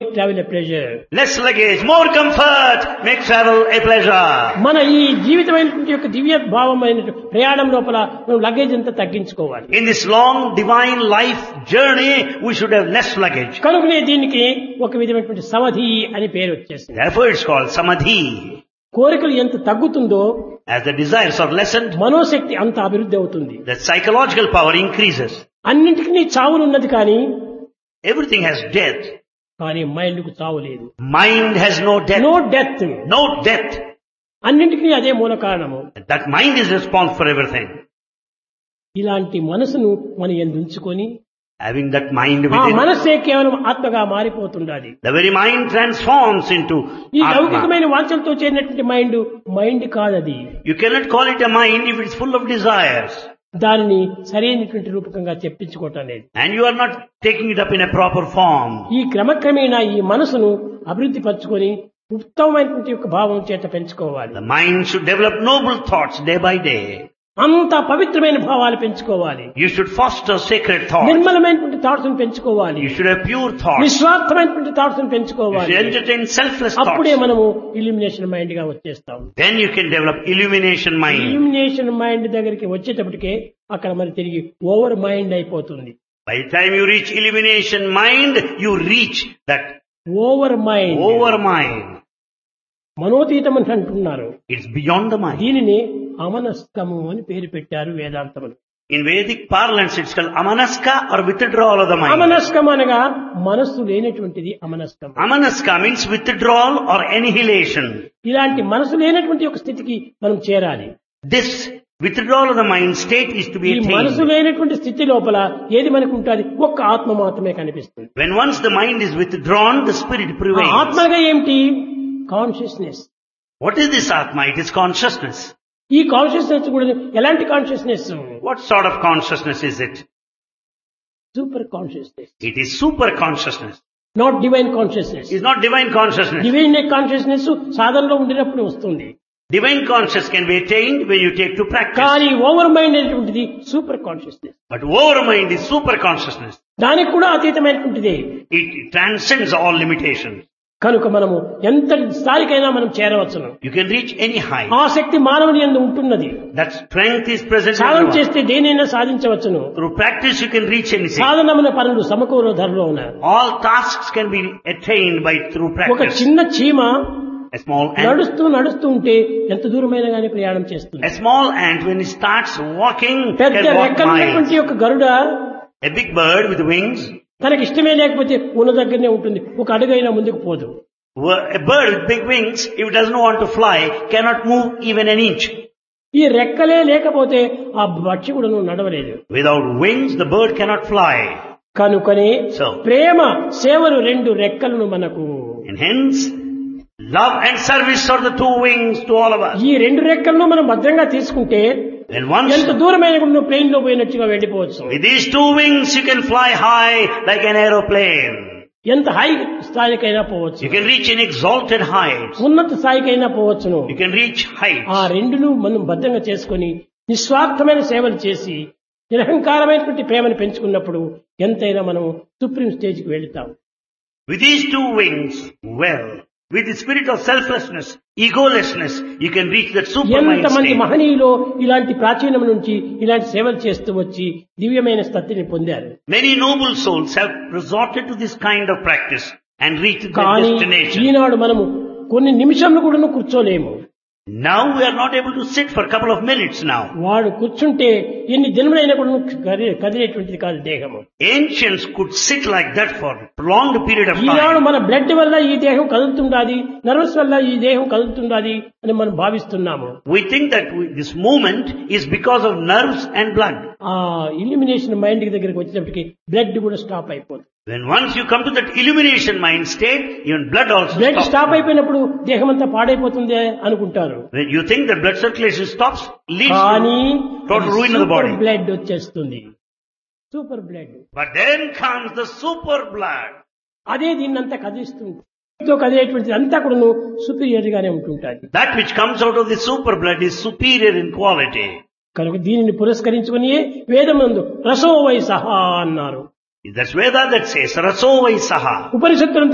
travel a pleasure. Less luggage, more comfort, make travel a pleasure. మన ఈ జీవితమైనటువంటి యొక్క దివ్య భావమైన ప్రయాణం లోపల మనం లగేజ్ అంతా తగ్గించుకోవాలి. In this long divine life journey, we should have less luggage. కనుకనే దీనికి ఒక విధమైనటువంటి సమాధి అని పేరు వచ్చేసింది. Therefore it's called samadhi. కోరికలు ఎంత తగ్గుతుందో As the desires are lessened, మనోశక్తి అంత అభివృద్ధి అవుతుంది. the psychological power increases. అన్నింటికీ చావులున్నది కానీ Everything has death. కానీ మైండ్ కు చావు లేదు. Mind has no death. No death. No death. అన్నింటికీ అదే మూల కారణము. That mind is responsible for everything. ఇలాంటి మనసును మనం ఎందుంచుకొని Having that mind ఆ within, మనస్సే కేవలం ఆత్మగా మారిపోతుండాలి. the very mind transforms into ఈ Atma. లౌకికమైన వాంఛలతో చేరినటువంటి మైండ్ కాదది. You cannot call it a mind if it's full of desires. దానిని సరైనటువంటి రూపకంగా చెప్పించుకోవటం లేదు. And you are not taking it up in a proper form. ఈ క్రమక్రమేణా ఈ మనసును అభివృద్ధి పరచుకొని ఉత్తమమైనటువంటి యొక్క భావం చేత పెంచుకోవాలి. The mind should develop noble thoughts day by day. అంత పవిత్రమైన భావాలు పెంచుకోవాలి. You should foster sacred thoughts. నిర్మలమైనటువంటి thoughts పెంచుకోవాలి. You should have pure thoughts. నిస్వార్థమైనటువంటి thoughts You పెంచుకోవాలి. should entertain selfless అప్పుడే thoughts. మనము ఇల్యూమినేషన్ మైండ్ గా వచ్చేస్తాం. Then you can develop illumination mind. Illumination mind దగ్గరికి వచ్చేటప్పటికే అక్కడ మరి తిరిగి ఓవర్ మైండ్ అయిపోతుంది. By the time you reach illumination mind, you reach that over mind over mind. మనోతీతం అని అంటున్నారు. It's beyond the mind. దీనిని అమనస్కము అని పేరు పెట్టారు వేదాంతములు. In Vedic parlance, it's called amanaska or withdrawal of the mind. అమనస్కం అనగా మనస్సు లేనటువంటిది అమనస్కం. Amanaska means withdrawal or annihilation. ఇలాంటి మనసు లేనటువంటి ఒక స్థితికి మనం చేరాలి. This withdrawal of the mind state is to be ఈ మనసు attained. లేనటువంటి స్థితి లోపల ఏది మనకు ఉంటుంది? ఒక్క ఆత్మ మాత్రమే కనిపిస్తుంది. When once the mind is withdrawn, the spirit ఆ prevails. ఆత్మగా ఏమిటి? Consciousness. What is this Atma? It is consciousness. ఈ కాన్షియస్నెస్ కూడా ఎలాంటి consciousness? What sort of consciousness is it? Super consciousness. It is super consciousness. Not divine consciousness. It's not divine consciousness. Divine consciousness సాధనలో ఉండినప్పుడు వస్తుంది. Divine consciousness can be attained when you take to practice. కానీ over mind అనేటువంటిది super consciousness. But over mind is super consciousness. దానికి కూడా అతీతమైనటువంటిది. It transcends all limitations. కనుక మనము ఎంత స్థాయికైనా మనం చేరవచ్చును. You can reach any height. ఆ శక్తి మానవుని యందు ఉంటున్నది. That strength is present in Sadhana everyone. చేస్తే దేనైనా సాధించవచ్చును. Through practice you can reach anything. సాధనమున పనులు సమకూర ధరలో ఉన్నారు. All tasks can be attained by through ఒక practice. చిన్న చీమ A small ant. నడుస్తూ ఉంటే ఎంత దూరమైనా గానీ ప్రయాణం చేస్తుంది. A small ant when it starts walking పెద్ద can walk రెక్కలైనటువంటి miles. ఒక గరుడ A big bird with wings. తనకి ఇష్టమే లేకపోతే ఉన్న దగ్గరనే ఉంటుంది. ఒక అడుగైనా ముందుకు పోదు. A bird with big wings, if it doesn't want to fly, cannot move even an inch. ఈ రెక్కలే లేకపోతే ఆ పక్షి కూడా నడవలేదు. Without wings, the bird cannot fly. కనుకనే So. ప్రేమ సేవలు రెండు రెక్కలను మనకు. And hence, love and service are the two wings to all of us. ఈ రెండు రెక్కలను మనం భద్రంగా తీసుకుంటే And once, ఎంత దూరమైన కూడా నువ్వు ప్లేన్ లో పోయినట్టుగా వెళ్ళిపోవచ్చు. with these two wings, you can fly high like an aeroplane. ఎంత హై స్థాయికైనా పోవచ్చు. You can reach an exalted heights. ఉన్నత స్థాయికైనా పోవచ్చును. You can reach heights. ఆ రెండును మనం భద్రంగా చేసుకొని నిస్వార్థమైన సేవలు చేసి నిరహంకారమైనటువంటి ప్రేమను పెంచుకున్నప్పుడు ఎంతైనా మనం సుప్రీం స్టేజ్కి వెళ్తాం. With these two wings, well, with the spirit of selflessness, egolessness, you can reach that supermind ఎంతమంది state. మహనీయులు ఇలాంటి ప్రాచీనం నుంచి ఇలాంటి సేవలు చేస్తూ వచ్చి దివ్యమైన స్థితిని పొందారు. Many noble souls have resorted to this kind of practice and reached their కానీ destination. ఈనాడు మనము కొన్ని నిమిషంలో కూడా కూర్చోలేము. Now we are not able to sit for a couple of minutes now. వాడు కూర్చుంటే ఎన్ని దినములైనా కూడా కదిలేటువంటిది కాదు దేహము. Ancients could sit like that for a prolonged period of Eenadu time. మన బ్లడ్ వల్ల ఈ దేహం కదులుతుండాది, నర్వస్ వల్ల ఈ దేహం కదులుతుండాది అని మనం భావిస్తున్నాము. We think that this movement is because of nerves and blood. ఆ ఇల్యూమినేషన్ మైండ్ దగ్గరికి వచ్చేటప్పటికి బ్లడ్ కూడా స్టాప్ అయిపోతుంది. When once you come to that illumination mind state, even blood also blood stops. Stop అయిపోయినప్పుడు దేహం అంతా పాడైపోతుంది అనుకుంటారు. When you think that blood circulation stops, leads కానీ to total ruin of the super body. Blood వచ్చేస్తుంది. Super blood But then comes the super blood. అదే దీన్నంతా కదిలిస్తుంది. కదిలేటువంటిది అంతా కూడా సుపీరియర్ గానే ఉంటుంటాది. That which comes out of the super blood is superior in quality. కనుక దీనిని పురస్కరించుకుని వేదమందు రసో వై సహా అన్నారు. That's Veda that says, Raso Vai Saha. ఉపనిషత్తులంతా కూడా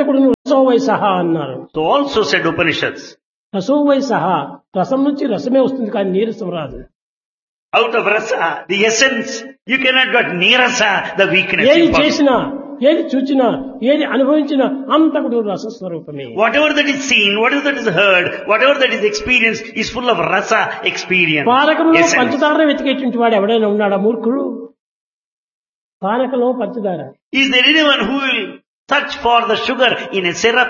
రసోవై సహా అన్నారు. So also said Upanishads, రసోవై సహా, రసం నుంచి రసమే వస్తుంది కానీ నీరసం రాదు. out of rasa, the essence, you cannot get nirasa, the weakness. ఏది impossible. చేసినా, ఏది చూచినా, ఏది అనుభవించినా అంతా కూడా రసస్వరూపమే. Whatever that is seen, whatever that is heard, whatever that is experienced is full of rasa experience. పానకంలో essence. పంచదార వెతికేటువంటి వాడు ఎవడైనా ఉన్నాడా మూర్ఖుడు? పానకంలో పంచదార. Is there anyone who will search for the sugar in a syrup?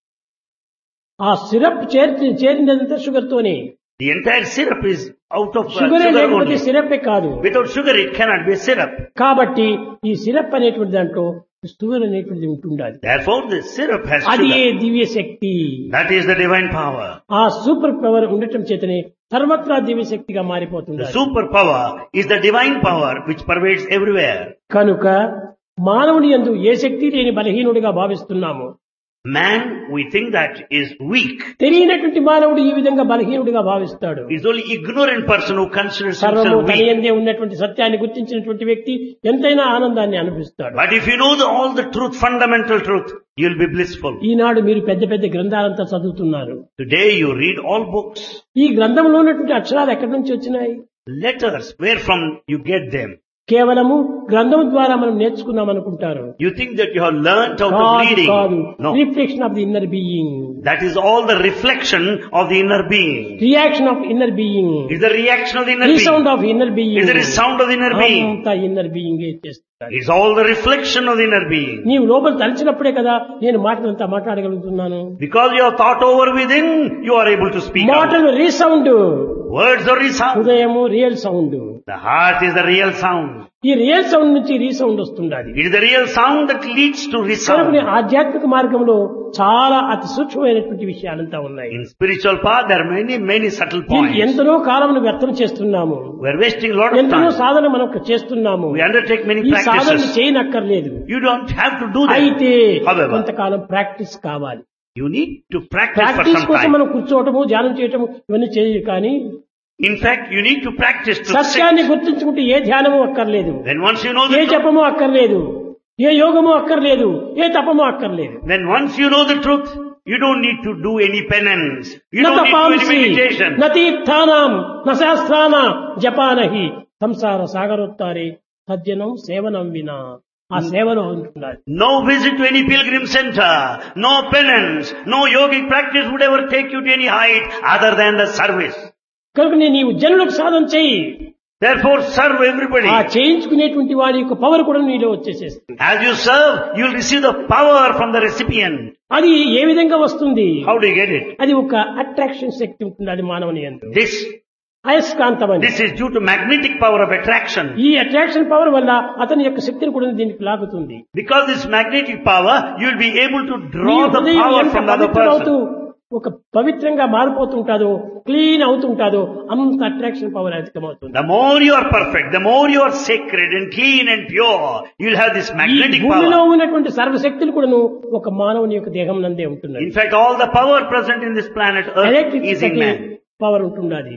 ఆ సిరప్ చేరినదంతా షుగర్ తోనే. The entire syrup is out of షుగరే sugar లేకపోతే only. సిరప్పే కాదు. Without sugar it cannot be a syrup. కాబట్టి ఈ సిరప్ అనేటువంటి దాంట్లో షుగర్ అనేటువంటిది ఉంటుండాలి. Therefore the syrup has అది ఏ sugar. Divya Shakti. That is the divine power. ఆ సూపర్ పవర్ ఉండటం చేతనే సర్వత్రా దివ్య శక్తిగా The మారిపోతుంది. superpower is the divine power which pervades everywhere. కనుక మానవుని యందు ఏ శక్తి లేని బలహీనుడిగా భావిస్తున్నాము. Man, we think that is weak. తెలియనటువంటి మానవుడు ఈ విధంగా బలహీనుడిగా భావిస్తాడు. It's only ignorant person who considers సర్వము himself తన weak. యందే ఉన్నటువంటి సత్యాన్ని గుర్తించినటువంటి వ్యక్తి ఎంతైనా ఆనందాన్ని అనుభవిస్తాడు. But if you know all the truth, fundamental truth, you'll be blissful. ఈనాడు మీరు పెద్ద పెద్ద గ్రంథాలంతా చదువుతున్నారు. Today you read all books, ఈ గ్రంథంలో ఉన్నటువంటి అక్షరాలు ఎక్కడి నుంచి వచ్చినాయి? letters, where from you get them. కేవలము గ్రంథం ద్వారా మనం నేర్చుకున్నాం అనుకుంటారు. You think that you have learnt out of కాదు, reading. కాదు. No. Reflection of the inner being, That is all the reflection of the inner being. Reaction of inner being, It's the reaction of the inner resound being. Of inner It's being, the resound of the inner being. అంతా inner being చేస్తారు. It's all the reflection of the inner being. నీవు లోపల తలచినప్పుడే కదా నేను మాటలంతా మాట్లాడగలుగుతున్నాను. Because you have thought over within, you are able to speak out. మాటలు resound, Words are resound. హృదయము real sound. The heart is the real sound. ఈ real sound నుంచి resound వస్తుండాలి. It is the real sound that leads to resound. కనుక ఆధ్యాత్మిక మార్గంలో చాలా అతి సూక్ష్మమైనటువంటి విషయాలంతా ఉన్నాయి. In spiritual path, there are many subtle దీనికి points. ఎంతనో కాలమును వ్యర్థం చేస్తున్నాము. We are wasting a lot of ఎంతనో time. సాధన మనం చేస్తున్నాము. We undertake many ఈ సాధన practices. చేయనక్కర్లేదు. You don't have to do that. అయితే However, కొంతకాలం ప్రాక్టీస్ కావాలి. you need to practice for practice some కోసం time. మనం కూర్చోవటము, ధ్యానం చేయటము ఇవన్నీ చేయరు. కానీ In fact, you need to practice to సత్యాన్ని sit. గుర్తించుకుంటే ఏ ధ్యానము అక్కర్లేదు, Then once you know A the truth, జపము అక్కర్లేదు, ఏ యోగము అక్కర్లేదు, ఏ తపము అక్కర్లేదు. then once you know the truth, you don't need to do any penance. You న don't need to do తపాంసి any meditation. న తీర్థానాం న శాస్త్రాన జపానహి సంసార సాగరోత్తారే సజ్జనం సేవనం వినా. ఆ సేవలో ఉంటున్నారు. No visit to any pilgrim center, no penance, no yogic practice would ever take you to any height other than the service. కనుక నీవు జనులకు సాధన చేయి. Therefore serve everybody. ఆ చేయించుకునేటువంటి వాడి యొక్క పవర్ కూడా నీలో వచ్చేసేస్తుంది. As you serve, you will receive the power from the recipient. అది ఏ విధంగా వస్తుంది? How do you get it? అది ఒక అట్రాక్షన్ శక్తి ఉంటుంది అది మానవుని యందు. This అయస్కాంతమని. is due to magnetic power of attraction. ఈ అట్రాక్షన్ పవర్ వల్ల అతని యొక్క శక్తిని కూడా దీనికి లాగుతుంది. Because this magnetic power, you will be able to నీ draw the హృదయం power ఎంత from the other పవిత్రమవుతూ person. ఒక పవిత్రంగా మారిపోతుంటాదో, క్లీన్ అవుతుంటాదో అంత attraction power అధికమవుతుంది. The more you are perfect, the more you are sacred and clean and pure, you will have this ఈ magnetic భూమిలో power. ఉన్నటువంటి సర్వశక్తులు కూడాను ఒక మానవుని యొక్క దేహం నందే ఉంటున్నాయి. In fact, all the power present in this planet Earth is in man. Power ఉంటుండాలి.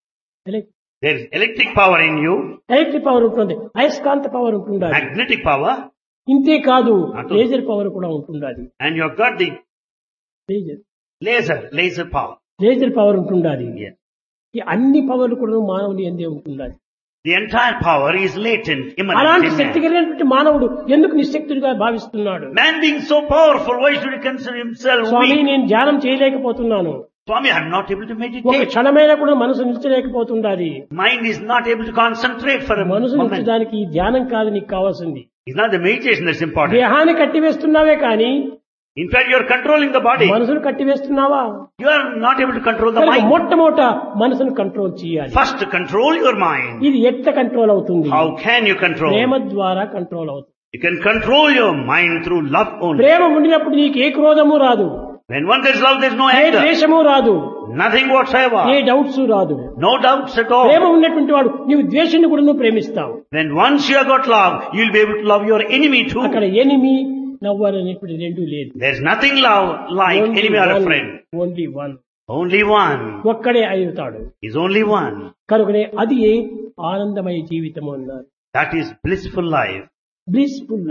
There is electric power in you, electric power ఉంటుంది, అయస్కాంత పవర్ ఉంటుండాలి. magnetic power, ఇంతే కాదు అటు. లేజర్ పవర్ కూడా ఉంటుండాలి. and you have got the laser power. Laser power ఉంటుండాలి. Yes. ఈ అన్ని పవర్లు కూడా మానవుని ఎందే ఉంటుండాలి. The entire power is latent, immanent అలాంటి in శక్తి man. కలిగినటువంటి మానవుడు ఎందుకు నిశ్శక్తుడిగా భావిస్తున్నాడు? Man being so powerful, why should he consider himself Swamy weak? నేను ధ్యానం చేయలేకపోతున్నాను, Swami, I am not able to ఒక meditate. క్షణమైనా కూడా మనసు నిలిచలేకపోతుండాలి. Mind is not able to concentrate for a మనసు moment. నిలిచడానికి ఈ ధ్యానం కాదు నీకు కావాల్సింది. It's not the meditation that's important. దేహాన్ని కట్టివేస్తున్నావే కానీ In fact, you are controlling the body. మనసును కట్టివేస్తున్నావా? You are not able to control the కనుక mind. మొట్టమొదట మనసును కంట్రోల్ చేయాలి. First, control your mind. ఇది ఎట్లా కంట్రోల్ అవుతుంది? How can you control? ప్రేమ ద్వారా కంట్రోల్ అవుతుంది. You can control your mind through love only. ప్రేమ ఉండినప్పుడు నీకు ఏ క్రోధము రాదు, When one there's love, there's no A anger. ద్వేషము రాదు, Nothing whatsoever. ఏ డౌట్స్ రాదు. No doubts at Prema all. ఉన్నటువంటి వాడు నీవు ద్వేషాన్ని కూడా నువ్వు ప్రేమిస్తావు. When once you have got love, you'll be able to love your enemy too. అక్కడ ఎనిమి లవ్వర్ అనేటువంటి రెండు లేదు. There's nothing love like enemy or a friend. Only one. Only one. ఒక్కడే అవుతాడు. Is only one. కనుకనే అది ఆనందమయ జీవితం అన్నారు. That is blissful life. Blissful life.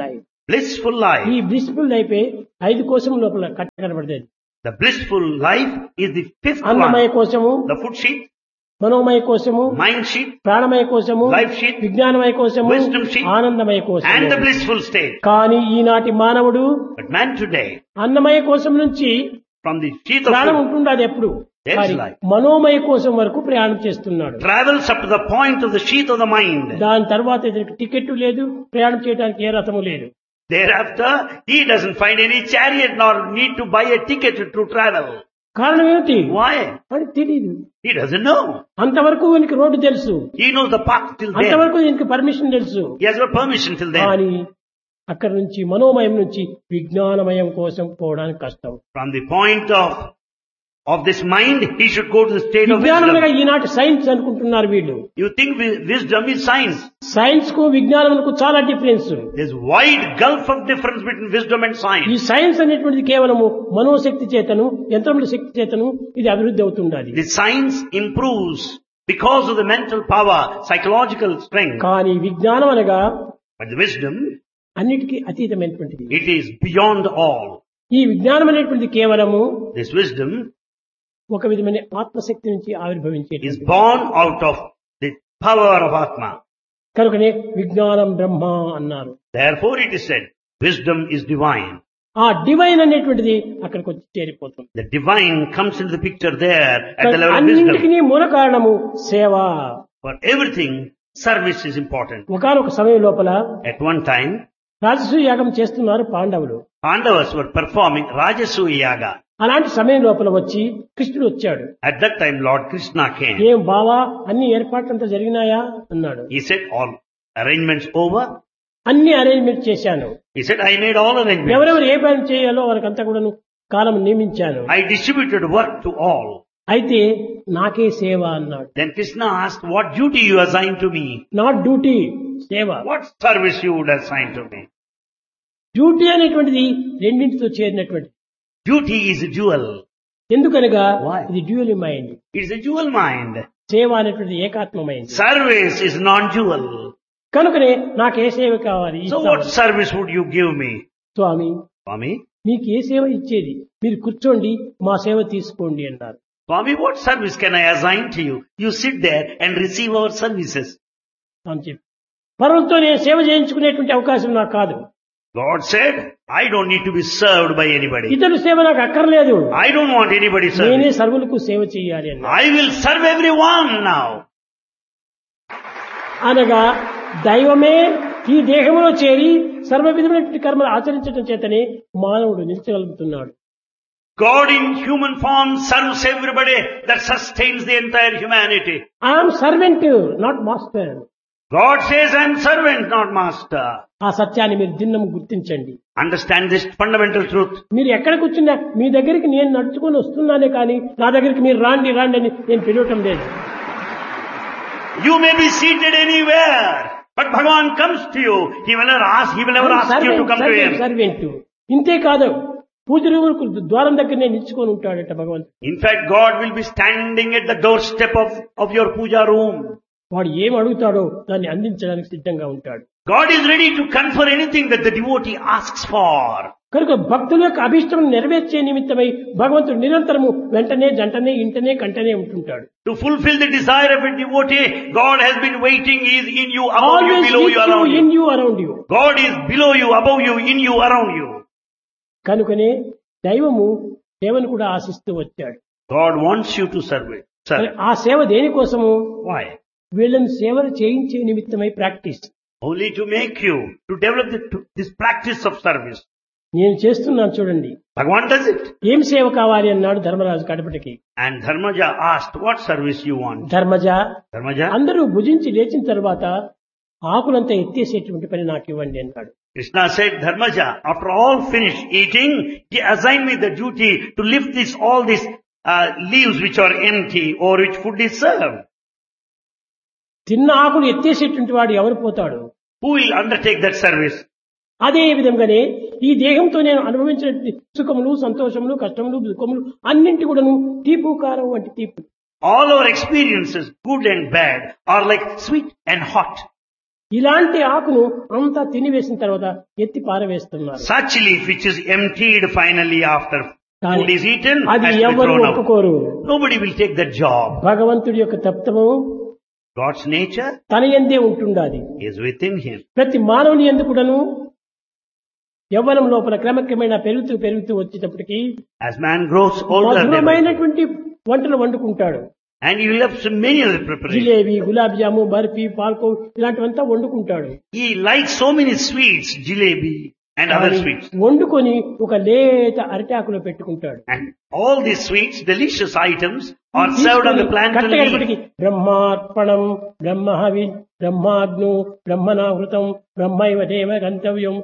Blissful life. ఈ బ్లిస్ఫుల్ లైఫ్ 5 కోశం లోపల కట్టబడేది. The blissful life is the fifth Annamayya one. కోశము, The food sheet, మనోమయ కోశము, mind sheet, ప్రాణమయ కోశము, life sheet, విజ్ఞానమయ కోశము, wisdom sheet, ఆనందమయ and కోశము. the blissful state. కానీ ఈనాటి మానవుడు But man today, అన్నమయ కోశం నుంచి from the sheath of ప్రాణం food, ఉంటుంది అది ఎప్పుడు, There's కానీ life. మనోమయ కోశం వరకు ప్రయాణం చేస్తున్నాడు. travels up to the point of the sheath of the mind. దాని తర్వాత ఇతనికి టికెట్ లేదు, ప్రయాణం చేయడానికి ఏ రథము లేదు. Thereafter, he doesn't find any chariot nor need to buy a ticket to travel. కారణం ఏమిటి? Why? అని తెలియదు. He doesn't know. అంతవరకు ఈయనకి రోడ్డు తెలుసు, He knows the path till there. అంతవరకు ఈయనకి పర్మిషన్ తెలుసు. He has got permission till then. కానీ అక్కడి నుంచి మనోమయం నుంచి విజ్ఞానమయం కోసం పోవడానికి కష్టం. From the point of this mind, he should go to the state of విజ్ఞానములుగా wisdom. ఈనాటి సైన్స్ అనుకుంటున్నారు వీళ్ళు. You think wisdom is science. Science కు విజ్ఞానములకు చాలా difference. There's wide gulf of difference between wisdom and ఈ science. సైన్స్ అనేటువంటిది కేవలము మనోశక్తి చేతను, యంత్రముల శక్తి చేతను ఇది అభివృద్ధి అవుతుండాలి. The science improves because of the mental power, psychological strength. కానీ విజ్ఞానం అనగా But the wisdom, అన్నిటికీ అతీతమైనటువంటిది. it is beyond all. ఈ విజ్ఞానం అనేటువంటిది కేవలము This wisdom ఒక విధమైన ఆత్మశక్తి నుంచి is ఆవిర్భవించేది. born out of the power of Atma. కనుకనే విజ్ఞానం బ్రహ్మ అన్నారు. Therefore it is said, wisdom is divine. ఆ డివైన్ అనేటువంటిది అక్కడికి వచ్చి చేరిపోతుంది. The divine comes into the picture there at the level of అన్నింటికి wisdom. మూల కారణము సేవ. For everything, service is important. ఒకానొక సమయం లోపల At one time, రాజసూయ యాగం చేస్తున్నారు పాండవులు. Pandavas were performing Rajasuya Yaga. అలాంటి సమయం లోపల వచ్చి కృష్ణుడు వచ్చాడు. At that time, Lord Krishna came. ఏం బావా అన్ని ఏర్పాట్లంతా జరిగినాయా అన్నాడు. He said, all arrangements over? అన్ని అరేంజ్మెంట్ చేశాను. He said, I made all arrangements. ఎవరెవరు ఏ పని చేయాలో వారికంతా కూడా కాలం నియమించాను. I distributed work to all. అయితే నాకే సేవ అన్నాడు. Then Krishna asked, what duty you assigned to me? Not duty, సేవ. What service you would assign to me? Duty అనేటువంటిది రెండింటితో చేరినటువంటి. Duty is a jewel. ఎందుకనగా Why? ఇది dual mind. It is a jewel mind. సేవ అనేటువంటిది ఏకాత్మమైంది. Service is non-jewel. కనుకనే నాకు ఏ సేవ కావాలి So ఇస్తాను. what service would you give me? Swamy Swami? మీకు ఏ సేవ ఇచ్చేది, మీరు కూర్చోండి మా సేవ తీసుకోండి అన్నారు. Swami, what service can I assign to you? You sit there and receive our services. అని చెప్పి పరులతో నేను సేవ చేయించుకునేటువంటి అవకాశం నాకు కాదు. God said, I don't need to be served by anybody. ఇతరుల సేవ నాకు అక్కర్లేదు, I don't want anybody's నేనే service. సర్వులకు సేవ చేయాలి అన్నారు. I will serve everyone now. అనగా దైవమే ఈ దేహంలో చేరి సర్వ విధమైనటువంటి కర్మలు ఆచరించడం చేతనే మానవుడు నిలిచగలుగుతున్నాడు. God in human form serves everybody. That sustains the entire humanity. I'm servant not master. God says, I am servant, not master. ఆ సత్యాన్ని మీరు దిన్నము గుర్తించండి. Understand this fundamental truth. మీరు ఎక్కడ కూర్చున్నా మీ దగ్గరికి నేను నడుచుకొని వస్తున్నానే కానీ నా దగ్గరికి మీరు రాండి రాండి అని నేను పిలవటం లేదు. You may be seated anywhere, but Bhagavan comes to you. He will never ask you to come to him. Servant. ఇంతే కాదు, పూజ రూములకు ద్వారం దగ్గరనే నిల్చుకొని ఉంటాడట భగవంతుడు. In fact, God will be standing at the doorstep of your puja room. వాడు ఏం అడుగుతాడో దాన్ని అందించడానికి సిద్ధంగా ఉంటాడు. God is ready to confer anything that the devotee asks for. కనుక భక్తుల యొక్క అభిష్టం నెరవేర్చే నిమిత్తమై భగవంతుడు నిరంతరము వెంటనే జంటనే ఇంటనే కంటనే ఉంటుంటాడు. To fulfill the desire of a devotee, God has been waiting. He is in you, above you, Always below with you, you, around in you. you, around you. God is below you, above you, in you, around you. కనుకనే దైవము సేవను కూడా ఆశిస్తూ వచ్చాడు. God wants you to serve it. మరి Serve. ఆ సేవ దేనికోసము? Why? వీళ్ళని సేవలు చేయించే నిమిత్తమై practice. Only to make you, to develop this practice of service. నేను చేస్తున్నాను చూడండి. Bhagavan does it. ఏం సేవ కావాలి అన్నాడు Dharmaraju కడపటికి. And Dharmaja asked, what service you want? Dharmaja, Dharmaja? అందరూ భుజించి లేచిన తర్వాత ఆకులంతా ఎత్తేసేటువంటి పని నాకు ఇవ్వండి అన్నాడు. Krishna said, Dharmaja, after all finished eating, he assigned me the duty to lift all these leaves which are empty or which food is served. తిన్న ఆకులు ఎత్తేసేటువంటి వాడు ఎవరు పోతాడు? Who will undertake that service? అదే విధంగానే ఈ దేహంతో నేను అనుభవించిన సుఖములు, సంతోషములు, కష్టములు, దుఃఖములు అన్నింటి కూడాను తీపు కారం వంటి తీపు. All our experiences, good and bad, are like sweet and hot. ఇలాంటి ఆకును అంతా తినివేసిన తర్వాత ఎత్తి పారవేస్తున్నారు. Such leaf which is emptied finally after కానీ food is eaten అది has to be ఎవరు thrown out. ఒప్పుకోరు. Nobody will take that job. భగవంతుడి యొక్క తత్వము God's nature తన యందే ఉంటుండాలి. is within him. ప్రతి మానవుని యందు కూడాను యవ్వనం లోపల క్రమక్రమేణా పెరుగుతూ వచ్చేటప్పటికి As man grows older, మధురమైనటువంటి వంటలు వండుకుంటాడు. and he will have so many other preparations. Jalebi, gulab jamun, barfi, పాల్కో ఇలాంటివంతా వండుకుంటాడు. He likes so many sweets, jalebi and other sweets. వండుకొని ఒక లేత అరిటాకులో పెట్టుకుంటాడు. And all these sweets, delicious items, are served on the plantain leaf. కట్టగడిపటికి బ్రహ్మార్పణం, బ్రహ్మహవి, బ్రహ్మాగ్ను, బ్రహ్మనాహృతం, బ్రహ్మైవ దేవ గంతవ్యం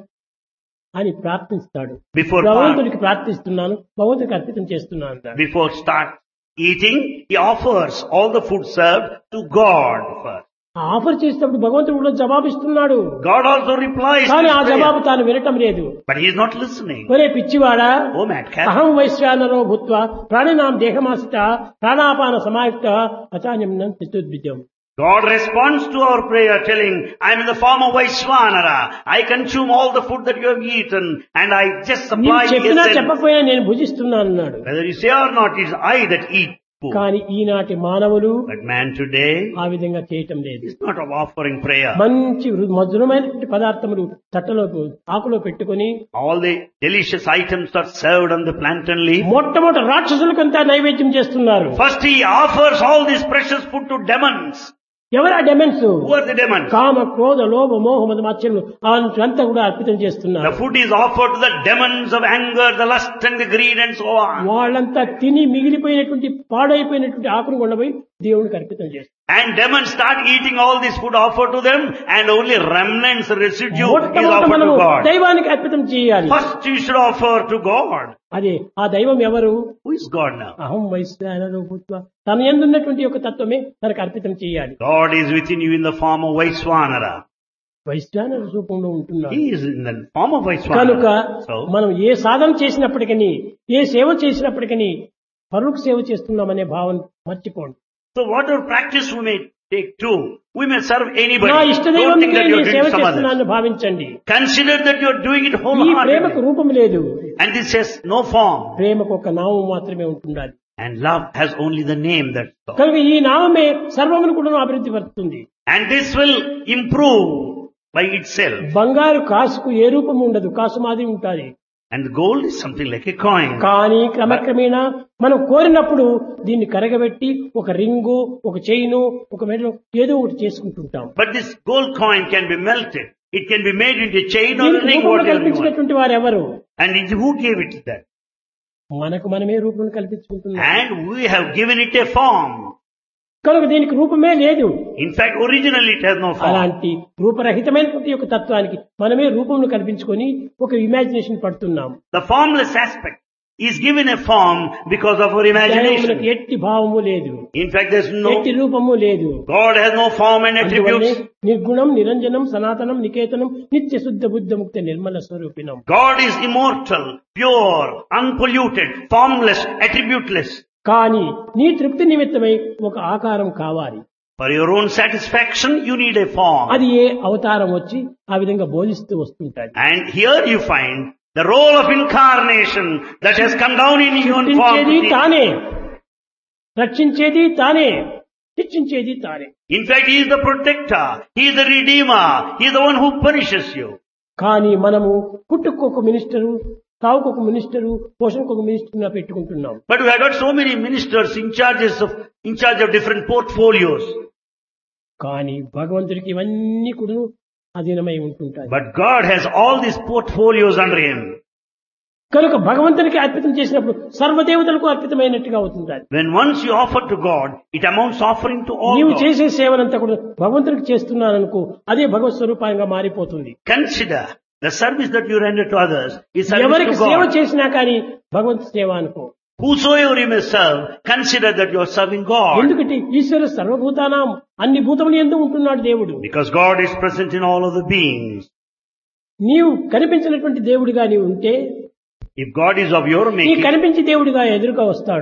అని ప్రార్థిస్తాడు. Before భగవంతుడికి ప్రార్థిస్తున్నాను, భగవంతుడికి అర్పితం చేస్తున్నాను అంటాడు. before start eating, he offers all the food served to God first. ఆ ఆఫర్ చేసేటప్పుడు భగవంతుడు కూడా జవాబిస్తున్నాడు. God also replies to కానీ his ఆ prayer, జవాబు తాను వినటం లేదు. but he is not listening. ఒరే పిచ్చివాడా, Oh madcap, అహం వైశ్వానరో భూత్వా ప్రాణినాం దేహమాసిత ప్రాణాపాన సమాయుక్త అచాన్యం చతుర్విద్యం. God responds to our prayer telling, I am in the form of Vaishvanara. I consume all the food that you have eaten and I just నీవు supply the చెప్పినా essence. చెప్పకపోయినా నేను భుజిస్తున్నాను అన్నాడు. Whether you say or not, it is I that eat food. కానీ ఈనాటి మానవులు But man today ఆ విధంగా చేయటం లేదు. is not of offering prayer. మంచి మధురమైనటువంటి పదార్థములు తట్టలో ఆకులో పెట్టుకొని All the delicious items are served on the plantain leaf. మొట్టమొదటి రాక్షసులకంతా నైవేద్యం చేస్తున్నారు. First he offers all this precious food to demons. ఎవరు ఆ demons? Who are the demons? కామ, క్రోధ, లోభ, మోహ, మద, మాత్సర్యములు అంతా కూడా అర్పితం చేస్తున్నారు. The food is offered to the demons of anger, the lust and the greed and so on. వాళ్ళంతా తిని మిగిలిపోయినటువంటి పాడైపోయినటువంటి ఆకును కొండపోయి దేవునికి అర్పితం చేస్తారు. And demons start eating all this food offered to them and only remnants, residue is మొట్టమొదట offered మనము to God. దైవానికి అర్పితం చేయాలి. First you should offer to God. అదే ఆ దైవం ఎవరు? Who is God now? అహం వైశ్వానరో భూత్వా తన యందున్నటువంటి యొక్క తత్వమే తనకు అర్పితం చేయాలి. God is within you in the form of Vaishvanara. వైశ్వానర రూపంలో ఉంటున్నాడు. He is in the form of కనుక Vaishvanara. So, మనం ఏ సాధన చేసినప్పటికీ ఏ సేవ చేసినప్పటికీ పరులకు సేవ చేస్తున్నామనే భావన మర్చిపోండి. so whatever practice we may take too, we may serve anybody. నా Don't think ఇష్టదైవానికి that you are నేను సేవ doing some others. చేస్తున్నానని భావించండి. Consider that you are doing it ఈ ప్రేమకు wholeheartedly. రూపం లేదు. And this has no form. ప్రేమకు ఒక నామం మాత్రమే ఉంటుండాలి. And love has only the name that's all. కనుక ఈ నామమే సర్వమును కూడా అభివృద్ధి పరుస్తుంది. And this will improve by itself. బంగారు కాసుకు ఏ రూపము ఉండదు, కాసు మాదిరి ఉంటుంది. And the gold is something like a coin. కానీ క్రమక్రమేణా మనం కోరినప్పుడు దీన్ని కరగబెట్టి ఒక రింగు, ఒక చైను, ఒక మెడలో ఏదో ఒకటి చేసుకుంటుంటాం. But this gold coin can be melted. It can be made into a chain or a దీనికి ring, రూపమును whatever you want. కల్పించినటువంటి వారు ఎవరు? And who gave it that? మనకు మనమే రూపం కల్పించుకుంటున్నాం. And we have given it a form. కనుక దీనికి రూపమే లేదు. In fact, originally it has no form. అలాంటి రూపరహితమైనటువంటి యొక్క తత్వానికి మనమే రూపమును కల్పించుకొని ఒక ఇమాజినేషన్ పడుతున్నాం. The formless aspect is given a form because of our imagination. దైవమునకు ఎట్టి భావము లేదు, In fact, there's ఎట్టి no, రూపము లేదు. God has no form and అందువల్లే attributes. నిర్గుణం, నిరంజనం, సనాతనం, నికేతనం, నిత్య శుద్ధ బుద్ధ ముక్త Nirmala స్వరూపిణం. God is immortal, pure, unpolluted, formless, attributeless. కానీ నీ తృప్తి నిమిత్తమై ఒక ఆకారం కావాలి. For your own satisfaction, you need a form. అది ఏ అవతారం వచ్చి ఆ విధంగా బోధిస్తూ వస్తుంటాయి. And here you find the role of incarnation that has come down in human form. సృష్టించేది తానే, రక్షించేది తానే, శిక్షించేది తానే. In fact, he is the protector, he is the redeemer, he is the one who punishes you. కానీ మనము పుట్టుకు ఒక minister, తావుకు ఒక minister, పోషణకు ఒక minister పెట్టుకుంటున్నాం. But we have got so many ministers in charge of different portfolios. కానీ భగవంతుడికి ఇవన్నీ కూడా అధీనమై ఉంటుంటాయి. But God has all these portfolios under him. కనుక భగవంతునికి అర్పితం చేసినప్పుడు సర్వదేవతలకు అర్పితమైనట్టుగా అవుతుంటాయి. When once you offer to God, it amounts offering to all నీవు God. చేసే సేవనంతా కూడా భగవంతునికి చేస్తున్నాననుకో, అదే భగవత్ స్వరూపంగా మారిపోతుంది. Consider the service that you render to others is service ఎవరికి to సేవ God. చేసినా కానీ భగవంతు సేవ అనుకో. Whosoever you may serve, consider that you are serving God. ఎందుకంటే ఈశ్వర సర్వభూతానాం, అన్ని భూతములు యందు ఉంటున్నాడు దేవుడు. Because God is present in all of the beings. నీవు కనిపించినటువంటి దేవుడిగా నీవు ఉంటే If God is of your నీ making, కనిపించి దేవుడిగా ఎదురుగా వస్తాడు.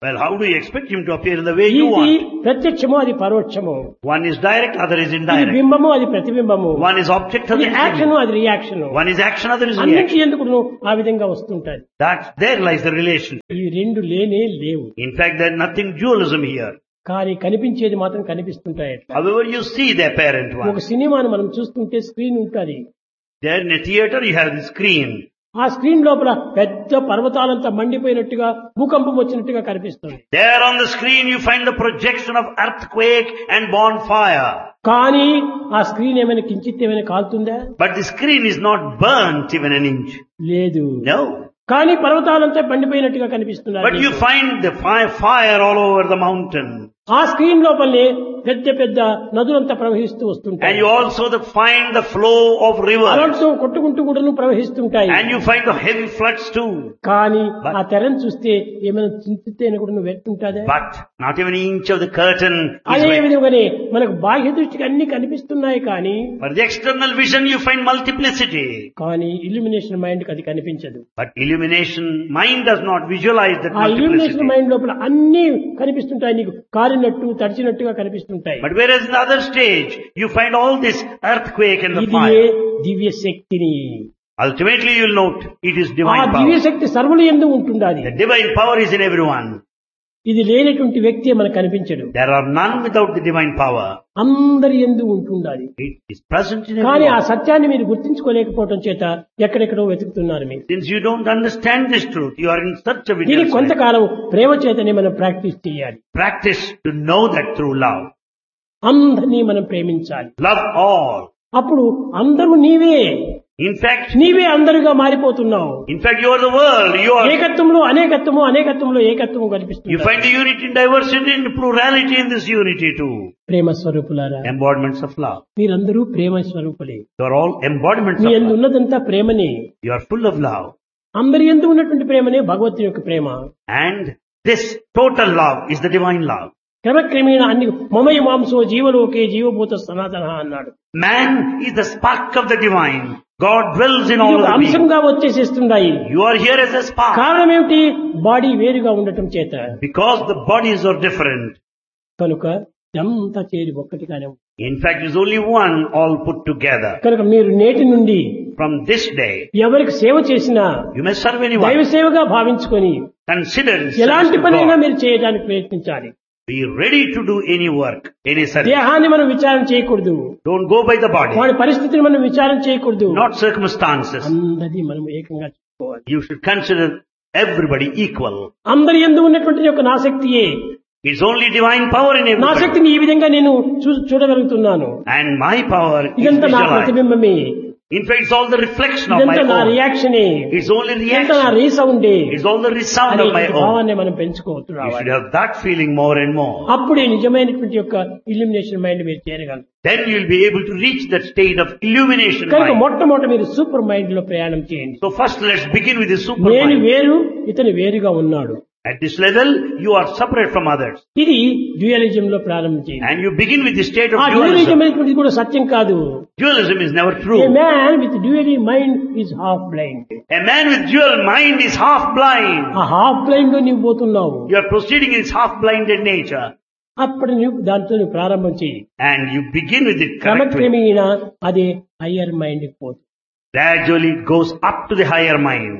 Well, how do you expect him to appear in the way you ఇది want? ప్రత్యక్షము, అది పరోక్షము. One is direct, other is ఇది indirect. బింబము, అది ప్రతిబింబము. One is object, ఇది other is యాక్షన్, image. అది reaction. One is action, other is అన్నిటి reaction. ఎందుకు ఆ విధంగా వస్తుంటాయి. There lies the relation. ఈ రెండు లేనే లేవు. In fact, there's nothing dualism here. కానీ కనిపించేది మాత్రం కనిపిస్తుంటాయి. However, you see the apparent ఒక one. సినిమాను మనం చూస్తుంటే స్క్రీన్ ఉంటుంది. There in a theater, you have the screen. ఆ స్క్రీన్ లోపల పెద్ద పర్వతాలంతా మండిపోయినట్టుగా, భూకంపం వచ్చినట్టుగా కనిపిస్తుంది. There on the screen, you find the projection of earthquake and bonfire. కానీ ఆ స్క్రీన్ ఏమైనా కించిత్ ఏమైనా కాలుతుందా? But the screen is not burnt even an inch. లేదు. No. కానీ పర్వతాలంతా మండిపోయినట్టుగా కనిపిస్తున్నారు. But you find the fire all over the mountain. ఆ screen లోపలనే పెద్ద పెద్ద నదులంతా ప్రవహిస్తూ వస్తుంటాయి. And you also find the flow of rivers. అలలతో కొట్టుకుంటూ కూడా ప్రవహిస్తుంటాయి. And you find the heavy floods too. కానీ ఆ తెరను చూస్తే ఏమైనా చింతితేనే కూడా నువ్వు వెళ్తుంటాదా? But not even an inch of the curtain is అదే wet. విధంగానే మనకు బాహ్య దృష్టికి అన్ని కనిపిస్తున్నాయి, కానీ For the external vision you find multiplicity. కానీ ఇల్యూమినేషన్ మైండ్ కి అది కనిపించదు. But illumination mind does not visualize that ఆ ఇల్యూమినేషన్ multiplicity. మైండ్ లోపల అన్ని కనిపిస్తుంటాయి, నీకు కారినట్టు తడిచినట్టుగా కనిపిస్తుంటాయి. But whereas in the other stage you find all this earthquake and the ఇది fire. దివ్య శక్తిని. Ultimately you will note it is ఆ divine దివ్య power. శక్తి సర్వులు యందు ఉంటుండాలి. The divine power is in everyone. ఇది లేనటువంటి వ్యక్తి మనకు కనిపించడు. There are none without the divine power. అందరి యందు ఉంటుండాలి. It is present in కానీ ఆ everyone. సత్యాన్ని మీరు గుర్తించుకోలేకపోవడం చేత ఎక్కడెక్కడో వెతుకుతున్నారు మీరు. Since you don't understand this truth, you are in search of it. దీనికి elsewhere. కొంతకాలం ప్రేమ చేతనే మనం ప్రాక్టీస్ చేయాలి. Practice to know that through love. అందరినీ మనం ప్రేమించాలి. Love all. అప్పుడు అందరూ నీవే. In fact, నీవే అందరుగా మారిపోతున్నావు. you are the world. You are. ఏకత్వంలో అనేకత్వము, అనేకత్వంలో ఏకత్వము You కనిపిస్తుంది. find the unity in diversity and plurality in this unity too. ప్రేమ స్వరూపులారా, Embodiments of love. మీరందరూ ప్రేమ స్వరూపులే. You are all embodiments me of యందు love. ఉన్నదంతా ప్రేమనే. You are full of love. అందరి యందు ఉన్నటువంటి ప్రేమనే భగవంతుని యొక్క ప్రేమ. And this total love is the divine love. క్రమక్రమేణ అన్ని మమయ మాంసో జీవలోకే జీవభూత సనాతన అన్నాడు. Man is the spark of the divine. God dwells in ఇది all ఒక of the beings. అంశంగా వచ్చేసేస్తున్నాయి. You are here as a spark. కారణం ఏమిటి? బాడీ వేరుగా ఉండటం చేత. Because the bodies are different. కనుక ఇదంతా చేరి ఒక్కటిగానే ఉంది. In fact, it is only one all put together. కనుక మీరు నేటి నుండి From this day, ఎవరికి సేవ చేసినా you may serve దైవ anyone. సేవగా భావించుకొని Consider ఎలాంటి service to పనైనా God. మీరు చేయడానికి ప్రయత్నించాలి. Be ready to do any work, any service. దేహాన్ని మనం విచారణ చేయకూడదు. Don't go by the body, వాడి పరిస్థితిని మనం విచారణ చేయకూడదు. not circumstances. అందరినీ మనం ఏకంగా చూసుకోవాలి. You should consider everybody equal. అందరి యందు ఉన్నటువంటి యొక్క నాశక్తియే. It's only divine power in నా everybody. శక్తిని ఈ విధంగా నేను చూడగలుగుతున్నాను. And my power is ఇదంతా నా visualized. ప్రతిబింబమే. In fact, it's all the reflection of my ఇదంతా నా own. రియాక్షనే. It's only ఇదంతా నా reaction. రీసౌండే. It's all the resound అనే of my own. భావాన్ని మనం పెంచుకోవచ్చు You రావాలి. should have that feeling more and more. అప్పుడే నిజమైనటువంటి యొక్క ఇల్యూమినేషన్ మైండ్ మీరు చేరగలరు. Then you will be able to reach that state of illumination కనుక mind. మొట్టమొదటి మీరు సూపర్ మైండ్ లో ప్రయాణం చేయండి. So first let's begin with the super నేను mind. వేరు, ఇతను వేరుగా ఉన్నాడు. At this level, you are separate from others. ఇది డ్యూయలిజం లో ప్రారంభించేది. And you begin with the state of ఆ డ్యూయలిజం dualism. అనేటువంటిది కూడా సత్యం కాదు. Dualism is never A true. Man with డ్యూయలీ mind is half blind. A man with dual mind is half blind. ఆ half blind లో నీవు పోతున్నావు. You are proceeding in his half blinded nature. అప్పుడు నువ్వు దాంతో నువ్వు ప్రారంభం చేయి. And you begin with it correctly. క్రమక్రమేణా అదే హయ్యర్ మైండ్ కి పోతుంది. Gradually it goes up to the higher mind.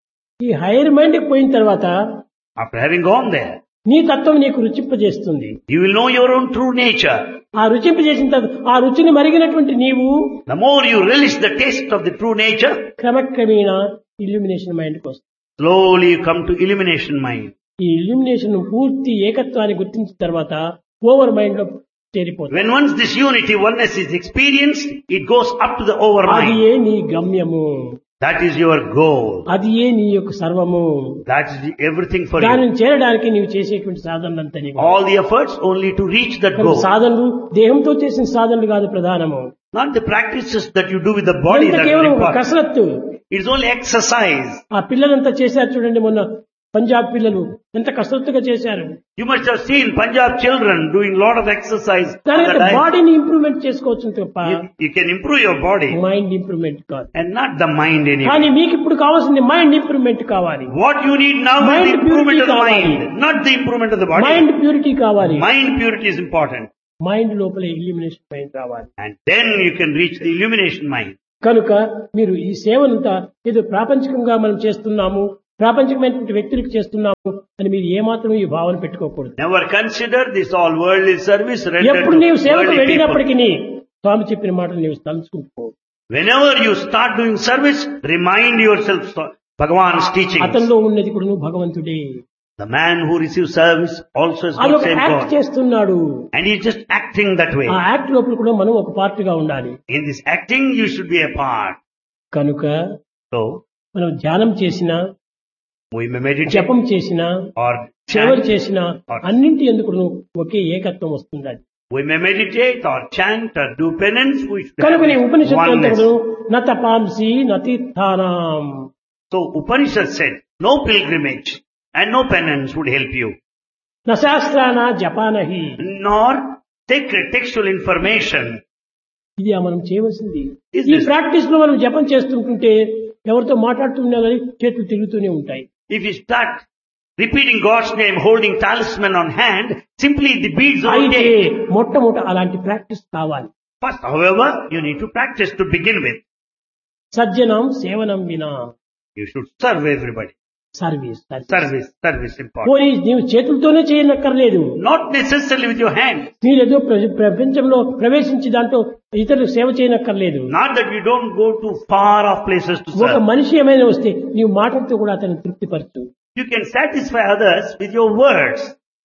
ఈ హైయర్ మైండ్ కి పోయిన తర్వాత After having gone there, నీ తత్వం నీకు రుచింపజేస్తుంది. you will know your own true nature. ఆ రుచింపజేసిన తర్వాత ఆ రుచిని మరిగినటువంటి నీవు The more you relish the taste of the true nature, క్రమక్రమేణా illumination mind కి వస్తుంది. slowly you come to illumination mind. ఈ ఇల్యూమినేషన్ పూర్తి ఏకత్వాన్ని గుర్తించిన తర్వాత ఓవర్ మైండ్ లో చేరిపోతుంది. When once this unity, oneness is experienced, it goes up to the over అది mind. ఏ నీ గమ్యము, That is your goal. అది ఏ నీ యొక్క సర్వము. That is everything for you. దానిని చేరడానికి నీవు చేసేటువంటి సాధనలంతా నీవు. All the efforts only to reach that కనుక goal. సాధనలు దేహంతో చేసిన సాధనలు కాదు ప్రధానము. Not the practices that you do with the body ఇదంతా that is కేవలం ఒక important. కసరత్తు. It's only exercise. ఆ పిల్లలంతా చేశారు చూడండి మొన్న పంజాబ్ పిల్లలు ఎంత కసరత్తుగా చేశారు. You must have seen Punjab children doing lot of exercise. on దాని the diet. బాడీని ఇంప్రూవ్మెంట్ చేసుకోవచ్చు తప్ప You can improve your body mind improvement కాదు. and not the mind anymore. కానీ మీకు ఇప్పుడు కావాల్సింది మైండ్ ఇంప్రూవ్మెంట్ కావాలి. What you need now is Mind the improvement of the purity mind, not the improvement of the body. Mind purity కావాలి. Mind purity is important. Mind లోపల illumination mind రావాలి. And then you can reach the illumination mind. కనుక మీరు ఈ సేవనంతా ఏదో ప్రాపంచికంగా మనం చేస్తున్నాము, ప్రాపంచికమైనటువంటి వ్యక్తులకు చేస్తున్నాము అని మీరు ఏమాత్రం ఈ భావన పెట్టుకోకూడదు. Never consider this all worldly service rendered ఎప్పుడు నీవు to సేవకు worldly people. వెళ్ళినప్పటికీ స్వామి చెప్పిన మాటలు నీవు తలుచుకుంటూ Whenever you start doing service, remind yourself Bhagavan's teachings. అతనిలో ఉన్నది కూడా నువ్వు భగవంతుడే. The man who receives service also is అది not ఒక same యాక్ట్ God. చేస్తున్నాడు. And he's just acting that way. ఆ యాక్ట్ లోపల కూడా మనం ఒక పార్ట్ గా ఉండాలి. In this acting, you should be a part. కనుక So, మనం ధ్యానం చేసినా, we may meditate జపం చేసినా, or సేవలు chant. చేసినా అన్నింటి ఎందుకు ఒకే ఏకత్వం వస్తుంది. We may meditate or chant or do penance. We should కనుక నీ have ఉపనిషత్తు oneness. నతపాంసి నతీర్థానాం. So Upanishad said, no pilgrimage and no penance would help you. నశాస్త్రాన జపానహి. Nor sacred textual information. ఇది మనం చేయవలసింది. Is ఈ this- ప్రాక్టీస్ లో మనం జపం చేస్తుంటుంటే ఎవరితో మాట్లాడుతున్నా కానీ చేతులు తిరుగుతూనే ఉంటాయి. If you start repeating God's name, holding talisman on hand, simply the beads of అయితే day. మొట్టమొదట అలాంటి ప్రాక్టీస్ కావాలి. First, however, you need to practice to begin with. సజ్జనం సేవనం వినా. You should serve everybody. Service Service important. పోనీ నీవు చేతులతోనే చేయనక్కర్లేదు. Not necessarily with your hand. మీరేదో ప్రపంచంలో ప్రవేశించి దాంట్లో ఇతరులకు సేవ చేయనక్కర్లేదు. Not that you don't go to far off places to ఒక serve. మనిషి ఏమైనా వస్తే నీవు మాటలతో కూడా అతన్ని తృప్తిపరచు. You can satisfy others with your words.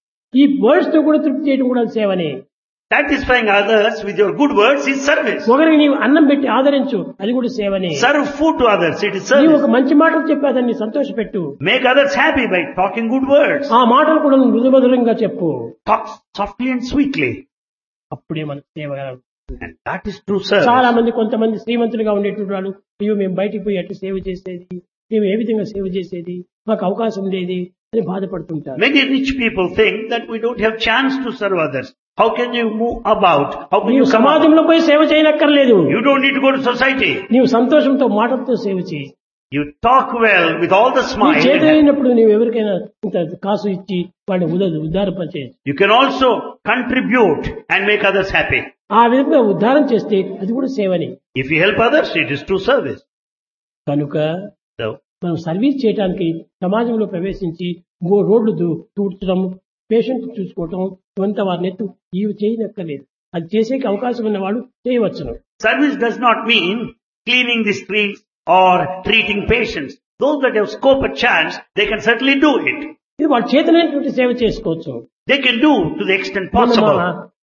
ఈ వర్డ్స్ తో కూడా తృప్తి చేయడం కూడా సేవనే. Satisfying others with your good words is service. ఒకరికి నీవు అన్నం పెట్టి ఆదరించు, అది కూడా సేవనే. Serve food to others, it is నీవు service. ఒక మంచి మాటలు చెప్పి అతన్ని సంతోషపెట్టు. Make others happy by talking good words. ఆ మాటలు కూడా నువ్వు మృదుమధురంగా చెప్పు. Talk softly and sweetly. అప్పుడే మన సేవ. And that is true service. చాలా మంది కొంతమంది శ్రీమంతులుగా ఉండేటువంటి వాళ్ళు, అయ్యో మేము బయటికి పోయి అట్లా సేవ చేసేది, మేము ఏ విధంగా సేవ చేసేది, మాకు అవకాశం లేదు అని బాధపడుతుంటారు. Many rich people think that we don't have chance to serve others. How can you move about? How can నీవు you come out? సమాజంలో పోయి సేవ చేయనక్కర్లేదు. You don't need to go to society. నీవు సంతోషంతో మాటలతో సేవ చేయి. You talk well with all the నీ smile. చేత అయినప్పుడు నీవు ఎవరికైనా ఇంత కాసు ఇచ్చి వాడిని ఉద్ధారపరిచేయచ్చు. You can also contribute and make others happy. ఆ విధంగా ఉద్ధారం చేస్తే అది కూడా సేవని. If you help others, it is true service. కనుక So, మనం సర్వీస్ చేయడానికి సమాజంలో ప్రవేశించి రోడ్లు తూడ్చడం, పేషెంట్ చూసుకోవటం, కొంత వారిని ఇవి చేయనక్కర్లేదు. అది చేసేకి అవకాశం ఉన్నవాడు చేయవచ్చును. service does not mean cleaning the streets or treating patients. Those that have scope and chance, they can certainly do it. ఇది వాళ్ళ చేతనైనటువంటి సేవ చేసుకోవచ్చు. They can do to the extent మొన్న possible.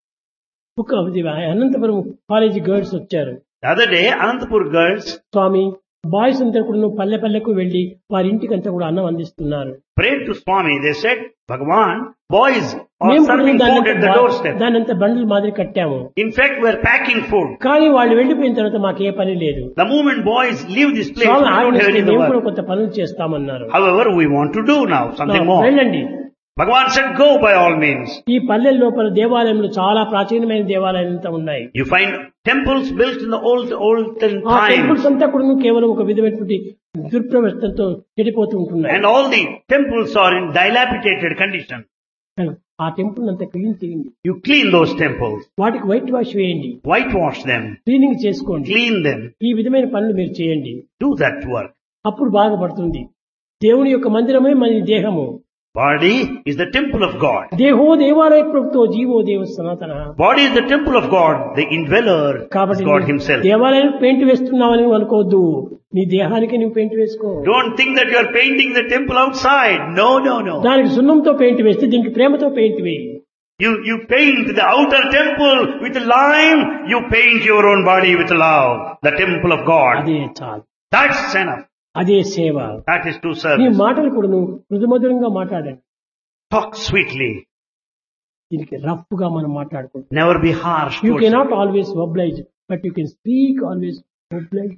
ఒక అనంతపురం కాలేజీ గర్ల్స్ వచ్చారు. The other day, Anantapur girls Swamy, boys అంతా కూడా పల్లె పల్లెకు వెళ్లి వారి ఇంటికి అంతా కూడా అన్నం అందిస్తున్నారు. prayed to Swami. They said, Bhagavan, boys are మేము serving food at the doorstep. దాని అంతా బండ్ల మాదిరి కట్టాము. In fact, we are packing food. కానీ వాళ్ళు వెళ్లిపోయిన తర్వాత మాకు ఏ పని లేదు. The moment boys leave this place, Swamy we don't have ఆజ్ఞిస్తే any మేము కూడా work. కొంత పనులు చేస్తామన్నారు. However, we want to do now something more. వెళ్ళండి. Bhagavan said, go by all means. ఈ పల్లెల లోపల దేవాలయంలో చాలా ప్రాచీనమైన దేవాలయాలు అంతా ఉన్నాయి. You find temples built in the olden ఆ times. టెంపుల్స్ అంతా కూడా కేవలం ఒక విధమైనటువంటి దుర్ప్రవర్తనతో చెడిపోతూ ఉంటున్నాయి. And all the temples are in dilapidated condition. ఆ టెంపుల్ అంతా క్లీన్ చేయండి. You clean those temples. వాటికి వైట్ వాష్ వేయండి. Whitewash them. క్లీనింగ్ చేసుకోండి. Clean them. ఈ విధమైన పనులు మీరు చేయండి. Do that work. అప్పుడు బాగుపడుతుంది. దేవుని యొక్క మందిరమే మన దేహము. Body is the temple of God. దేహో దేవాలయ ప్రభుత్వ జీవో దేవ సనాతన. Body is the temple of God. The indweller is కాబట్టి God himself. దేవాలయానికి పెయింట్ వేస్తున్నావని అనుకోవద్దు. నీ దేహానికి నువ్వు పెయింట్ వేసుకో. Don't think that you are painting the temple outside. No, no, no. దానికి సున్నంతో పెయింట్ వేస్తే దీనికి ప్రేమతో పెయింట్ వేయి. You paint the outer temple with lime. You paint your own body with love. The temple of God. అదే చాలు. That's enough. అదే సేవ. That is true నీ service. మాటలు కూడా నువ్వు మృదుమధురంగా మాట్లాడండి. Talk sweetly. దీనికి రఫ్ గా మనం మాట్లాడుకుంటాం. Never be harsh. You towards cannot always oblige, but you can speak always obligingly.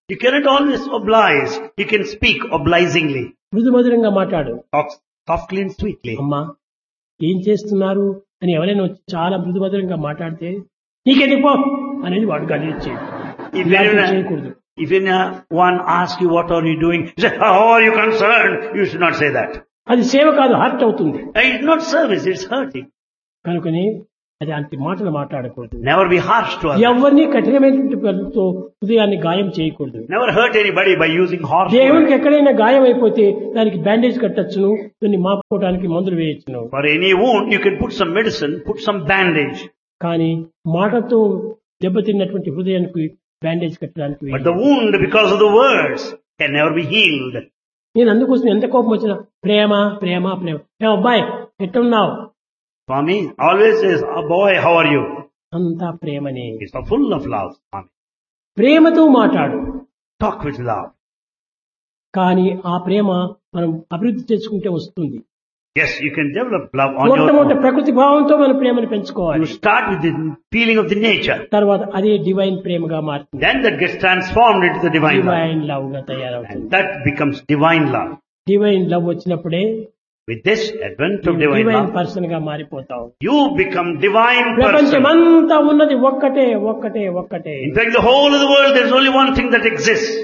You cannot always oblige. You can speak obligingly. మృదుమధురంగా మాట్లాడు. Talk softly and sweetly. అమ్మా ఏం చేస్తున్నారు అని ఎవరైనా వచ్చి చాలా మృదుమధురంగా మాట్లాడితే నీకెందుకు పో అనేది వాడు గడిచేది. చేయకూడదు. If anyone asks you what are you doing, you say, how are you concerned? You should not say that. అది సేవ కాదు, హర్ట్ అవుతుంది. It's not service, it's hurting. కనుకని అది అంత మాటలు మాట్లాడకూడదు. Never be harsh to others. ఎవరిని కఠినమైనటువంటి పద్ధతితో హృదయాన్ని గాయం చేయకూడదు. Never hurt anybody by using harsh words. దేవునికి ఎక్కడైనా గాయం అయిపోతే దానికి బ్యాండేజ్ కట్టచ్చును, దాన్ని మాపుకోవడానికి మందులు వేయచ్చును. For any wound, you can put some medicine, put some bandage. కానీ మాటతో దెబ్బతిన్నటువంటి హృదయానికి బ్యాండేజ్ కట్టడానికి. But the wound, because of the words, can never be healed. నేను అందుకోసం ఎంత కోపం వచ్చినా ప్రేమ ప్రేమ ప్రేమ. ఏ అబ్బాయి ఎట్టున్నావు? Swami always says, oh boy, how are you? అంతా ప్రేమనే. It's full of love, Swami. ప్రేమతో మాట్లాడు. Talk with love. కానీ ఆ ప్రేమ మనం అభివృద్ధి చేసుకుంటే వస్తుంది. Yes, you can develop love on your మొట్టమొదటి own. ప్రకృతి భావంతో మన ప్రేమను పెంచుకోవాలి. You start with the feeling of the nature. తర్వాత అదే డివైన్ ప్రేమగా మారుతుంది. Then that gets transformed into the divine love. Divine love గా తయారవుతుంది. And that becomes divine love. Divine love వచ్చినప్పుడే With this advent of divine divine love, person గా మారిపోతావు. you become divine person. ప్రపంచమంతా ఉన్నది ఒక్కటే ఒక్కటే ఒక్కటే. In fact, the whole of the world, there's only one thing that exists.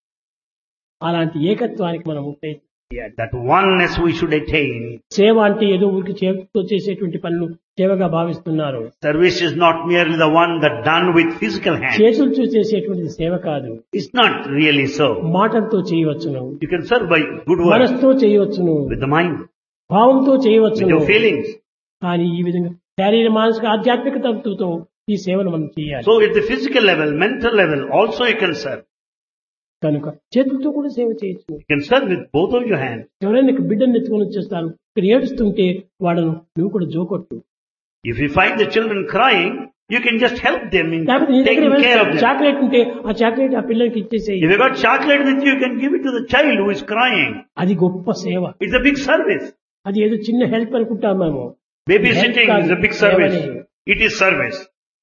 అలాంటి ఏకత్వానికి మనం ప్రయత్నం చేయాలి. That oneness we should attain. సేవ అంటే ఏదో ఊరికి చేతితో చేసేటువంటి పనులు సేవగా భావిస్తున్నారు. Service is not merely the one that done with physical hands. చేతులతో చేసేటువంటిది సేవ కాదు. It's not really so. మాటలతో చేయవచ్చును, You can serve by good words, మనసుతో చేయవచ్చును, with the mind, భావంతో with చేయవచ్చును. your feelings. కానీ ఈ విధంగా శారీర మానసిక ఆధ్యాత్మిక తత్వంతో ఈ సేవను మనం చేయాలి. So at the physical level, mental level, also you can serve. కనుక చేతులతో కూడా సేవ చేయొచ్చు. You can serve with both of your hands. ఎవరైనా బిడ్డను ఎత్తుకొని వచ్చేస్తారు, ఇక్కడ ఏడుస్తుంటే వాళ్ళను నువ్వు కూడా జోకొట్టు. If you find the children crying, you can just help them in లేకపోతే నీ taking దగ్గర care of them. చాక్లెట్ ఉంటే ఆ చాక్లెట్ ఆ పిల్లలకి ఇచ్చేసేయి. If you got chocolate with you, you can give it to the child who is crying. అది గొప్ప సేవ. It's a big service. అది ఏదో చిన్న హెల్ప్ అనుకుంటాం మేము. Babysitting is a big service. It is service.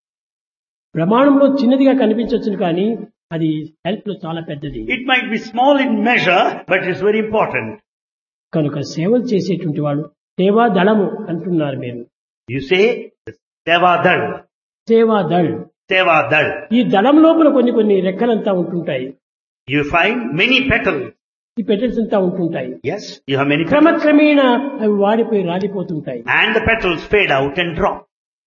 ప్రమాణంలో చిన్నదిగా కనిపించవచ్చును కానీ అది హెల్ప్ లో చాలా పెద్దది. It might be small in measure, but it's very important. కనుక సేవలు చేసేటువంటి వాడు సేవా దళము అంటున్నారు మీరు. You say, Seva Dal. సేవా దళ్. Seva Dal. ఈ దళం లోపల కొన్ని కొన్ని రెక్కలంతా ఉంటుంటాయి. You find many petals. ఈ పెటల్స్ అంతా ఉంటుంటాయి. Yes, you have many petals. క్రమక్రమేణా అవి వాడిపోయి రాలిపోతుంటాయి. And the petals fade out and drop.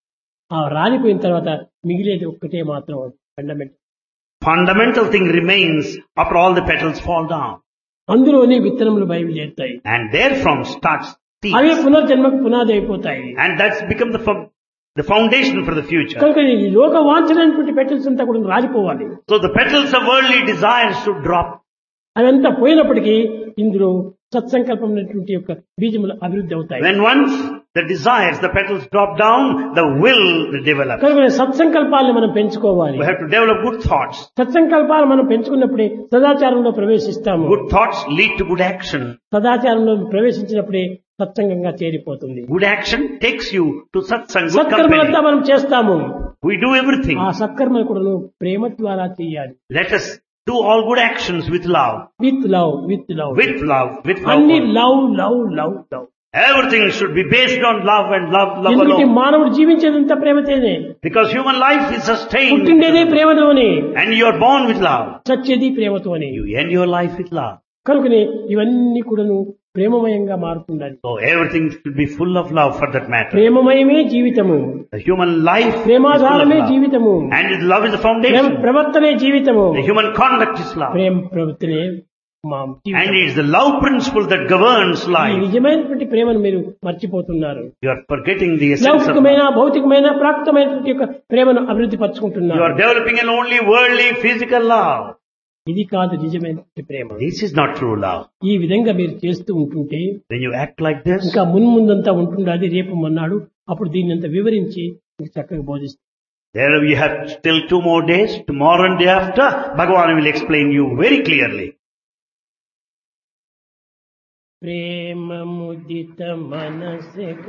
ఆ రాలిపోయిన తర్వాత మిగిలేది ఒక్కటే మాత్రం fundamental. Fundamental thing remains after all the petals fall down. అందులోనే విత్తనములు బయలుదేరుతాయి. And therefrom starts away seeds. పునర్జన్మకు పునాది అయిపోతాయి. And that's become the foundation for the future. కనుక ఈ లోక వాంఛనైనటువంటి పెటల్స్ అంతా కూడా రాలిపోవాలి. So the petals of worldly desires should drop. అదంతా పోయినప్పటికీ ఇందులో సత్సంకల్పం అనేటువంటి యొక్క బీజములు అభివృద్ధి అవుతాయి. When once the desires, the petals drop down, the will develops. కనుక సత్సంకల్పాలను మనం పెంచుకోవాలి. We have to develop good thoughts. సత్సంకల్పాలు మనం పెంచుకున్నప్పుడే సదాచారంలో ప్రవేశిస్తాము. Good thoughts lead to good action. సదాచారంలో ప్రవేశించినప్పుడే సత్సంగంగా చేరిపోతుంది. Good action takes you to satsang, good సత్కర్మలంతా company. మనం చేస్తాము. We do everything. ఆ సత్కర్మలు కూడా ప్రేమ ద్వారా చేయాలి. Let us do all good actions with love. With love, with love, With love, with అన్ని love. Love love love love. Everything should be based on love and love ఎందుకంటే alone. మానవుడు జీవించేదంతా ప్రేమతోనే, Because human life is sustained. పుట్టిండేదే ప్రేమతోనే, And you are born with love. చచ్చేది ప్రేమతోనే. You end your life with love. కనుకనే ఇవన్నీ కూడాను ప్రేమమయంగా మారుతుండాలి. So everything should be full of love for that matter. ప్రేమమయమే జీవితము, The human life is full of ప్రేమాధారమే love. జీవితము, And love is the foundation. ప్రవర్తనే జీవితము. The human conduct is love. ప్రేమ ప్రవృత్తినే మా And జీవితం. it is the love principle that governs ఈ life. నిజమైనటువంటి ప్రేమను మీరు మర్చిపోతున్నారు. You are forgetting the essence of లౌకికమైన love. భౌతికమైన ప్రాప్తమైనటువంటి యొక్క ప్రేమను అభివృద్ధి You పరచుకుంటున్నారు. are developing an only worldly physical love. ఇది కాదు నిజమైనటువంటి ప్రేమ. This is not true love. ఈ విధంగా మీరు చేస్తూ ఉంటుంటే When you act like this, ఇంకా మున్ముందంతా ఉంటుండాలి. రేపు మొన్నాడు అప్పుడు దీన్ని అంతా వివరించి మీకు చక్కగా బోధిస్తారు. there we have still 2 more days. Tomorrow and day after, Bhagavan will explain you very clearly. ప్రేమ ముదిత మనసే